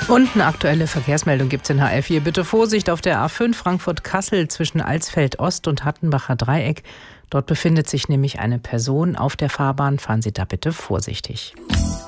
Und eine aktuelle Verkehrsmeldung gibt es in HR4. Bitte Vorsicht auf der A5 Frankfurt-Kassel zwischen Alsfeld-Ost und Hattenbacher Dreieck. Dort befindet sich nämlich eine Person auf der Fahrbahn. Fahren Sie da bitte vorsichtig.